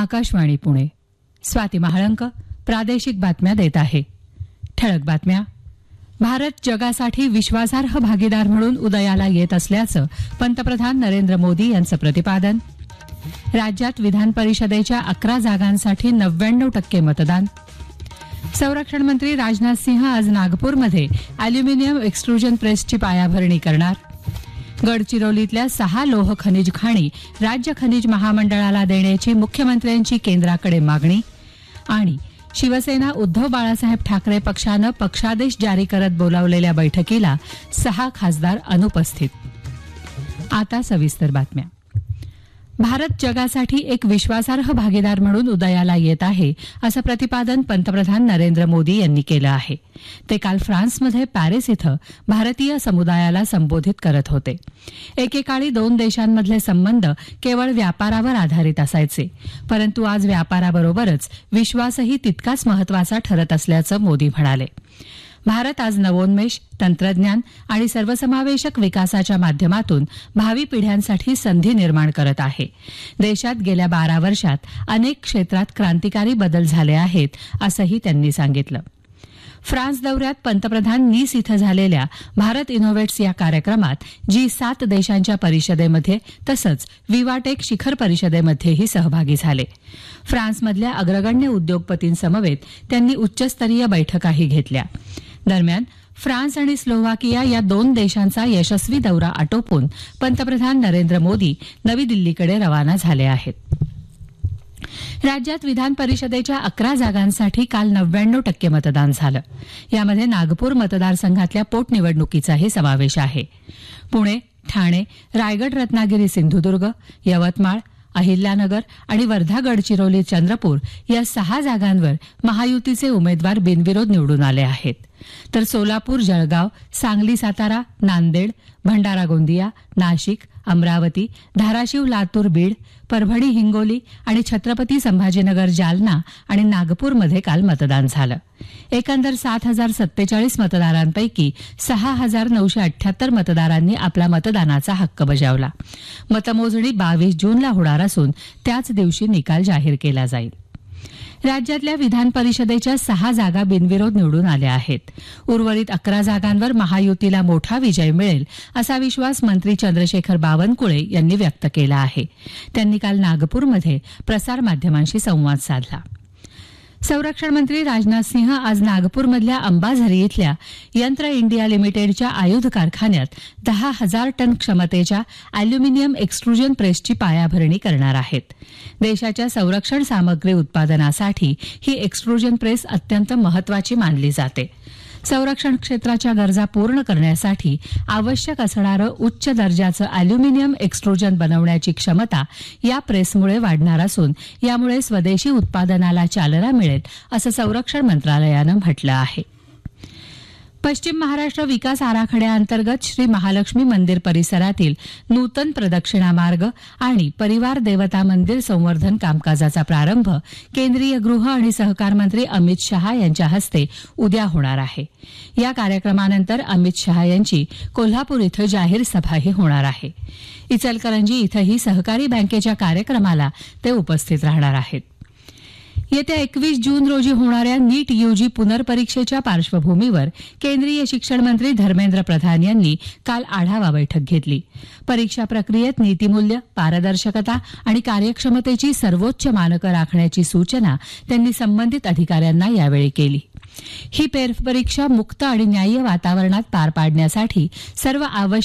आकाशवाणी पुणे. स्वाती महाळंक प्रादेशिक बातम्या देत आहे. ठळक बातम्या. भारत जगासाठी विश्वासार्ह भागीदार म्हणून उदयाला येत असल्याचं पंतप्रधान नरेंद्र मोदी यांचं प्रतिपादन. राज्यात विधान परिषदेच्या 11 जागांसाठी 99% मतदान. संरक्षण मंत्री राजनाथ सिंह आज नागपूरमध्ये अॅल्युमिनियम एक्सट्रुजन प्रेसची पायाभरणी करणार. गडचिरोलीतल्या 6 लोह खनिज खाणी राज्य खनिज महामंडळाला देण्याची मुख्यमंत्र्यांची केंद्राकडे मागणी. आणि शिवसेना उद्धव बाळासाहेब ठाकरे पक्षानं पक्षादेश जारी करत बोलावलेल्या बैठकीला 6 खासदार अनुपस्थित. आता सविस्तर बातम्या. भारत जगासाठी एक विश्वासार्ह भागीदार म्हणून उदयाला येत आहे असं प्रतिपादन पंतप्रधान नरेंद्र मोदी यांनी केलं आहे. ते काल फ्रान्समध्ये पॅरिस इथं भारतीय समुदायाला संबोधित करत होते. एकेकाळी 2 देशांमधले संबंध केवळ व्यापारावर आधारित असायचे, परंतु आज व्यापाराबरोबरच विश्वासही तितकाच महत्वाचा ठरत असल्याचं मोदी म्हणाले. भारत आज नवोन्मेष, तंत्रज्ञान आणि सर्वसमावेशक विकासाच्या माध्यमातून भावी पिढ्यांसाठी संधी निर्माण करत आहे. देशात गेल्या 12 वर्षात अनेक क्षेत्रात क्रांतिकारी बदल झाले आहेत असंही त्यांनी सांगितलं. फ्रान्स दौऱ्यात पंतप्रधान नीस इथं झालेल्या भारत इनोव्हेट्स या कार्यक्रमात G7 देशांच्या परिषदेमध्ये तसंच विवाटेक शिखर परिषदेमध्येही सहभागी झाले. फ्रान्समधल्या अग्रगण्य उद्योगपतींसमवेत त्यांनी उच्चस्तरीय बैठकाही घेतल्या. दरम्यान फ्रान्स आणि स्लोव्हाकिया या 2 देशांचा यशस्वी दौरा आटोपून पंतप्रधान नरेंद्र मोदी नवी दिल्लीकडे रवाना झाले आहेत. राज्यात विधान परिषदेच्या 11 जागांसाठी काल 99% मतदान झालं. यामध्ये नागपूर मतदारसंघातल्या पोटनिवडणुकीचाही समावेश आहे. पुणे, ठाणे, रायगड, रत्नागिरी, सिंधुदुर्ग, यवतमाळ, अहिल्यानगर आणि वर्धा, गडचिरोली, चंद्रपूर या 6 जागांवर महायुतीचे उमेदवार बिनविरोध निवडून आले आहेत. तर सोलापूर, जळगाव, सांगली, सातारा, नांदेड, भंडारा, गोंदिया, नाशिक, अमरावती, धाराशिव, लातूर, बीड, परभणी, हिंगोली आणि छत्रपती संभाजीनगर, जालना आणि नागपूरमध्ये काल मतदान झालं. एकंदर 7,047 मतदारांपैकी 6,978 मतदारांनी आपला मतदानाचा हक्क बजावला. मतमोजणी 22 जूनला होणार असून त्याच दिवशी निकाल जाहीर केला जाईल. राज्यातल्या विधान परिषदेच्या 6 जागा बिनविरोध निवडून आल्या आहेत. उर्वरित 11 जागांवर महायुतीला मोठा विजय मिळेल असा विश्वास मंत्री चंद्रशेखर बावनकुळे यांनी व्यक्त केला आहे. त्यांनी काल नागपूरमध्ये प्रसारमाध्यमांशी संवाद साधला. संरक्षण मंत्री राजनाथ सिंह आज नागपूरमधल्या अंबाझरी इथल्या यंत्र इंडिया लिमिटेडच्या आयुध कारखान्यात 10,000 टन क्षमतेच्या अॅल्युमिनियम एक्सट्रुजन प्रेसची पायाभरणी करणार आहेत. देशाच्या संरक्षण सामग्री उत्पादनासाठी ही एक्सट्रुजन प्रेस अत्यंत महत्वाची मानली जाते. संरक्षण क्षेत्राच्या गरजा पूर्ण करण्यासाठी आवश्यक असणारं उच्च दर्जाचं अॅल्युमिनियम एक्सट्रुजन बनवण्याची क्षमता या प्रेसमुळे वाढणार असून यामुळे स्वदेशी उत्पादनाला चालना मिळेल असं संरक्षण मंत्रालयानं म्हटलं आहे. पश्चिम महाराष्ट्र विकास आराखड्याअंतर्गत श्री महालक्ष्मी मंदिर परिसरातील नूतन प्रदक्षिणा मार्ग आणि परिवार देवता मंदिर संवर्धन कामकाजाचा प्रारंभ केंद्रीय गृह आणि सहकार मंत्री अमित शहा यांच्या हस्ते उद्या होणार आहे. या कार्यक्रमानंतर अमित शहा यांची कोल्हापूर इथं जाहीर सभाही होणार आहे. इचलकरंजी इथंही सहकारी बँकेच्या कार्यक्रमाला ते उपस्थित राहणार आहेत. येत्या 21 जून रोजी होणाऱ्या नीट यूजी पुनर्परीक्षेच्या पार्श्वभूमीवर केंद्रीय शिक्षण मंत्री धर्मेंद्र प्रधान यांनी काल आढावा बैठक घेतली. परीक्षा प्रक्रियेत नीतिमूल्य, पारदर्शकता आणि कार्यक्षमतेची सर्वोच्च मानकं राखण्याची सूचना त्यांनी संबंधित अधिकाऱ्यांना यावेळी केली. ही फेरपरीक्षा मुक्त आणि न्याय्य वातावरणात पार पाडण्यासाठी सर्व आवश्यक